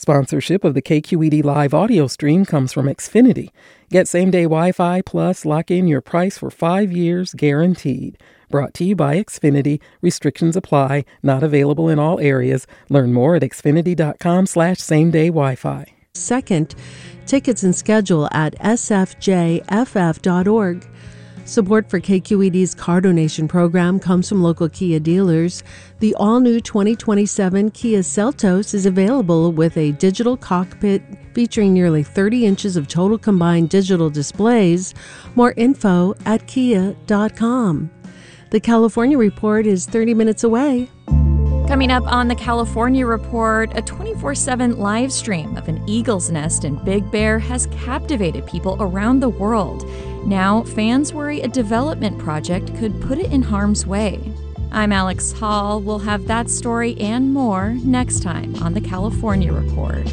Sponsorship of the KQED live audio stream comes from Xfinity. Get same-day Wi-Fi plus lock in your price for 5 years guaranteed. Brought to you by Xfinity. Restrictions apply. Not available in all areas. Learn more at xfinity.com/same-day Wi-Fi. Second, tickets and schedule at sfjff.org. Support for KQED's car donation program comes from local Kia dealers. The all-new 2027 Kia Seltos is available with a digital cockpit featuring nearly 30 inches of total combined digital displays. More info at kia.com. The California Report is 30 minutes away. Coming up on the California Report, a 24/7 live stream of an eagle's nest in Big Bear has captivated people around the world. Now, fans worry a development project could put it in harm's way. I'm Alex Hall. We'll have that story and more next time on the California Report.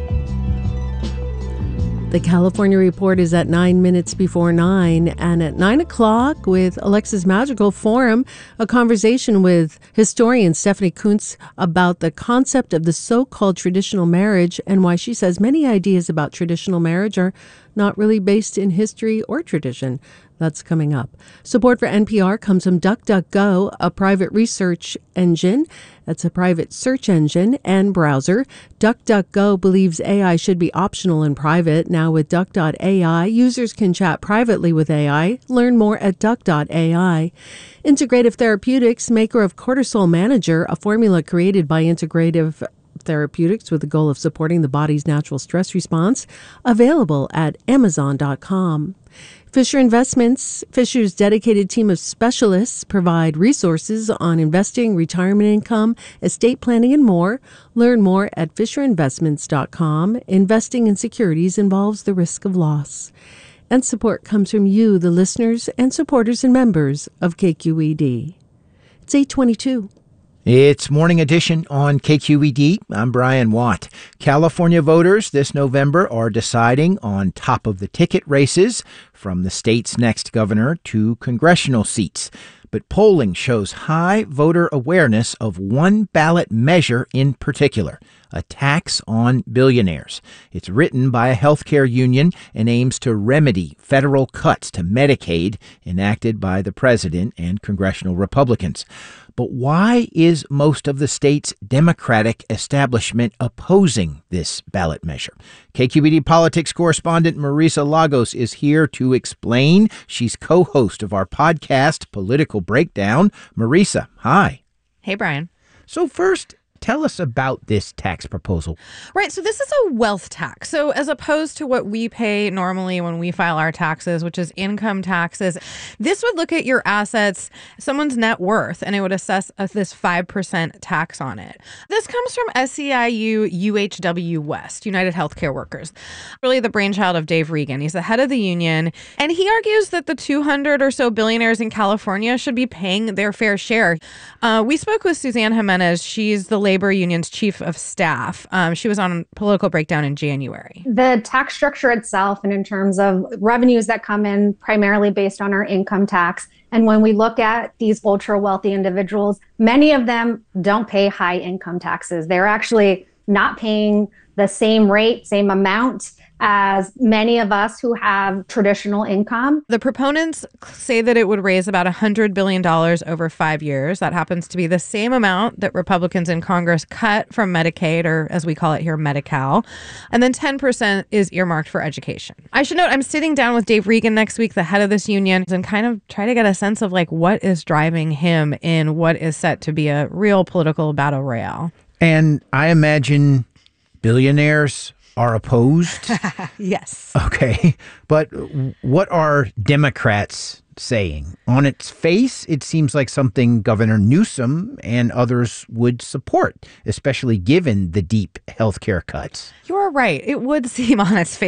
The California Report is at 9 minutes before 9, and at 9 o'clock with Alexa's Magical Forum, a conversation with historian Stephanie Kuntz about the concept of the so-called traditional marriage and why she says many ideas about traditional marriage are not really based in history or tradition. That's coming up. Support for NPR comes from DuckDuckGo, a private research engine. That's a private search engine and browser. DuckDuckGo believes AI should be optional and private. Now with Duck.ai, users can chat privately with AI. Learn more at Duck.ai. Integrative Therapeutics, maker of Cortisol Manager, a formula created by Integrative Therapeutics with the goal of supporting the body's natural stress response, available at Amazon.com. Fisher Investments, Fisher's dedicated team of specialists provide resources on investing, retirement income, estate planning, and more. Learn more at FisherInvestments.com. Investing in securities involves the risk of loss. And support comes from you, the listeners and supporters and members of KQED. It's 8:22. It's Morning Edition on KQED. I'm Brian Watt. California voters this November are deciding on top-of-the-ticket races from the state's next governor to congressional seats. But polling shows high voter awareness of one ballot measure in particular, a tax on billionaires. It's written by a healthcare union and aims to remedy federal cuts to Medicaid enacted by the president and congressional Republicans. But why is most of the state's Democratic establishment opposing this ballot measure? KQED politics correspondent Marisa Lagos is here to explain. She's co-host of our podcast, Political Breakdown. Marisa, hi. Hey, Brian. So first, tell us about this tax proposal. Right. So this is a wealth tax. So as opposed to what we pay normally when we file our taxes, which is income taxes, this would look at your assets, someone's net worth, and it would assess this 5% tax on it. This comes from SEIU UHW West, United Healthcare Workers, really the brainchild of Dave Regan. He's the head of the union, and he argues that the 200 or so billionaires in California should be paying their fair share. We spoke with Suzanne Jimenez. She's the labor union's chief of staff. She was on Political Breakdown in January. The tax structure itself, and in terms of revenues that come in primarily based on our income tax, and when we look at these ultra wealthy individuals, many of them don't pay high income taxes. They're actually not paying the same rate, same amount as many of us who have traditional income. The proponents say that it would raise about $100 billion over 5 years. That happens to be the same amount that Republicans in Congress cut from Medicaid, or as we call it here, Medi-Cal. And then 10% is earmarked for education. I should note, I'm sitting down with Dave Regan next week, the head of this union, and kind of try to get a sense of like what is driving him in what is set to be a real political battle royale. And I imagine billionaires are opposed? Yes. Okay. But what are Democrats saying? On its face, it seems like something Governor Newsom and others would support, especially given the deep health care cuts. You're right. It would seem on its face